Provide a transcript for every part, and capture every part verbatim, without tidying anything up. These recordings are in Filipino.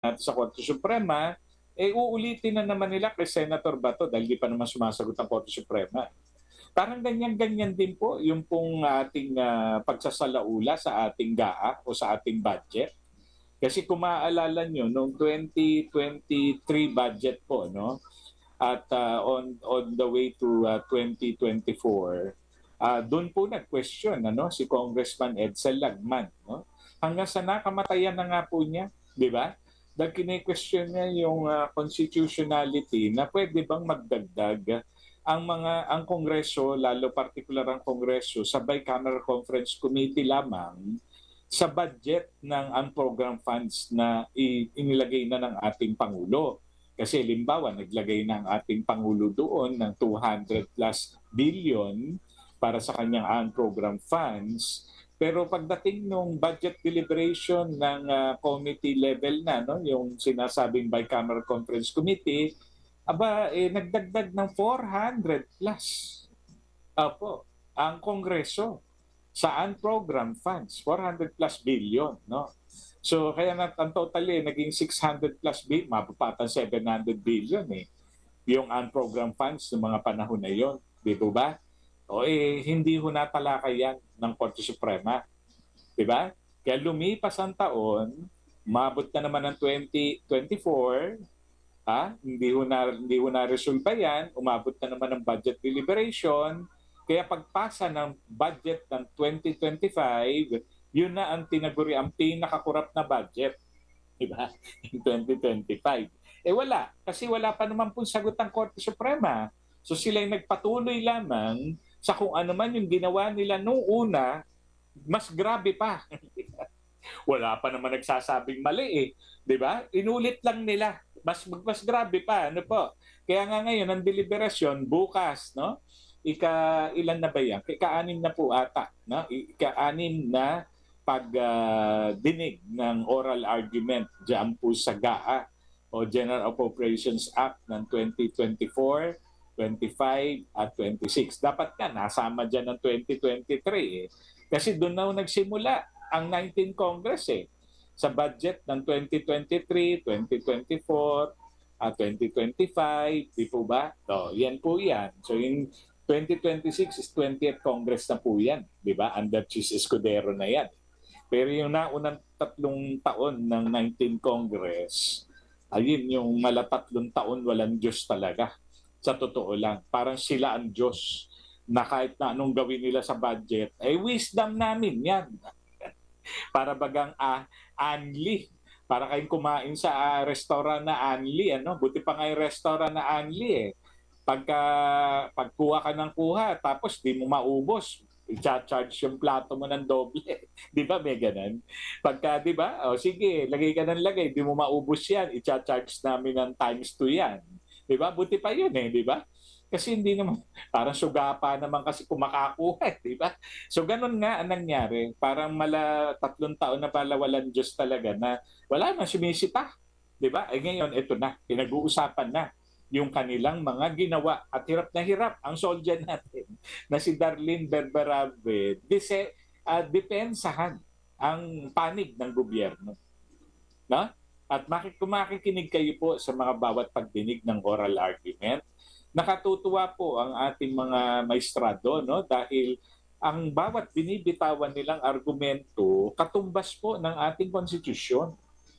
natin sa Korte Suprema, eh uulitin na naman nila kay Senator Bato dahil di pa naman sumasagot ang Korte Suprema. Parang ganyan-ganyan din po yung pong ating uh, pagsasalaula sa ating G A A o sa ating budget. Kasi kung maaalala nyo, noong twenty twenty-three budget po, no? At uh, on on the way to uh, twenty twenty-four, uh, doon po nag-question ano, si Congressman Edsel Lagman. No? Hanggang sa nakamatayan na nga po niya, di ba? Dahil kine-question niya yung uh, constitutionality na pwede bang magdagdag ang mga ang Kongreso, lalo partikular ang Kongreso, sa Bicameral Conference Committee lamang sa budget ng unprogrammed funds na inilagay na ng ating Pangulo. Kasi limbawa, naglagay ng ating Pangulo doon ng two hundred plus billion para sa kanyang unprogrammed funds. Pero pagdating nung budget deliberation ng uh, committee level na, no, yung sinasabing Bicameral Conference Committee, aba, eh, nagdagdag ng four hundred plus. Opo, ang Kongreso sa unprogrammed funds, four hundred plus billion, no? So kaya na ang total eh, naging six hundred plus billion, mapapatan seven hundred billion eh, yung unprogrammed funds ng mga panahon na yon, di ba? O eh, hindi ho natalakay yan ng Korte Suprema, di ba? Kaya lumipas ang taon, mabot na naman ng twenty twenty-four, ha? Hindi ho na, hindi ho na resolve yan, umabot na naman ng budget deliberation. Kaya pagpasa ng budget ng twenty twenty-five, yun na ang tinaguri, ang pinakakurap na budget, di ba? In twenty twenty-five. Eh wala, kasi wala pa naman pong sagot ang Korte Suprema. So sila'y nagpatuloy lamang sa kung ano man yung ginawa nila noong una, mas grabe pa. Wala pa naman nagsasabing mali eh, di ba? Inulit lang nila, mas mas grabe pa, ano po. Kaya nga ngayon ang deliberasyon bukas, no? Ika ilan na ba yan? Ika-anim na po ata, no? Ika-anim na pag uh, dinig ng oral argument diyan po sa G A A o General Appropriations Act ng twenty twenty-four, twenty-five at twenty-six. Dapat ka nasama diyan ng twenty twenty-three eh. Kasi doon na nagsimula ang nineteenth Congress eh. Sa budget ng twenty twenty-three, twenty twenty-four, at twenty twenty-five, di po ba? So, yan po yan. So, yung twenty twenty-six is twentieth Congress na po yan, di ba? Under Chis Escudero na yan. Pero yung naunang tatlong taon ng nineteenth Congress, ayun yung malatatlong taon walang Diyos talaga. Sa totoo lang, parang sila ang Diyos na kahit na anong gawin nila sa budget, ay wisdom namin yan. Para bagang uh, Anli. Para kayong kumain sa uh, restaurant na Anli. Ano? Buti pa nga yung restaurant na Anli eh. Pagka, pagkuha ka ng kuha, tapos di mo maubos, i-charge yung plato mo ng doble. Di ba may ganun? Pagka, di ba, o sige, lagay ka ng lagay, di mo maubos yan, i-charge namin ng times two yan. Di ba? Buti pa yun eh, di ba? Kasi hindi naman, parang sugapa naman kasi kumakakuha, di ba? So ganun nga ang nangyari. Parang mala tatlong taon na pala walang Diyos talaga na wala na sumisita. Di ba? Ay ngayon, ito na, pinag-uusapan na yung kanilang mga ginawa at hirap na hirap ang soldier natin na si Darlene Berberabe dise, uh, depensahan ang panig ng gobyerno. No? At makik kung makikinig kayo po sa mga bawat pagdinig ng oral argument, nakatutuwa po ang ating mga maestrado, no? Dahil ang bawat binibitawan nilang argumento katumbas po ng ating konstitusyon.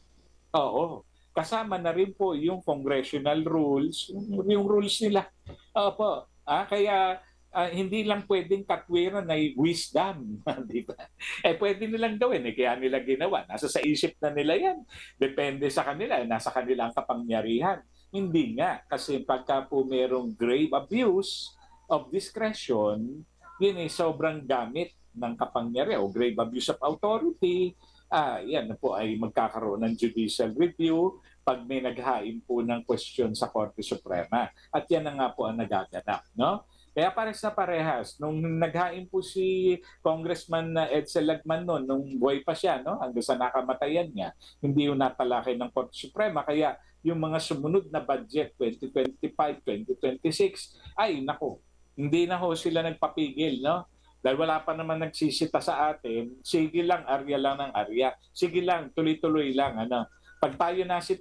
Oo. Kasama na rin po yung congressional rules, yung rules nila. Opo. Ah, kaya uh, hindi lang pwedeng katwiran na wisdom, di ba? Eh pwede nilang gawin, eh kaya nila ginawa. Nasa sa isip na nila yan. Depende sa kanila, eh, nasa kanila ang kapangyarihan. Hindi nga, kasi pagka po merong grave abuse of discretion, yun ay sobrang gamit ng kapangyarihan o grave abuse of authority. Ah, yan po ay magkakaroon ng judicial review pag may naghain po ng question sa Korte Suprema. At yan na nga po ang nagaganap, no? Kaya parehas na parehas. Nung naghain po si Congressman Edsel Lagman noon, nung buhay pa siya, no? Hanggang sa nakamatayan niya, hindi yung natalakay ng Korte Suprema. Kaya yung mga sumunod na budget, twenty twenty-five, twenty twenty-six, ay nako, hindi na ho sila nagpapigil, no? Dahil wala pa naman nagsisita sa atin, sige lang, arya lang ng arya. Sige lang, tuloy-tuloy lang, ano. Pag tayo nasi